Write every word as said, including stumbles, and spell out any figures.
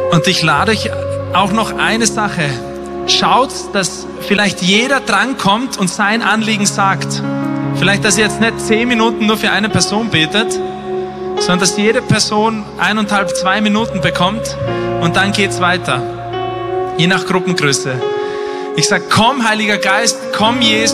Und ich lade euch auch noch eine Sache. Schaut, dass vielleicht jeder drankommt und sein Anliegen sagt. Vielleicht, dass ihr jetzt nicht zehn Minuten nur für eine Person betet, sondern dass jede Person eineinhalb, zwei Minuten bekommt und dann geht's weiter. Je nach Gruppengröße. Ich sage, komm Heiliger Geist, komm Jesus.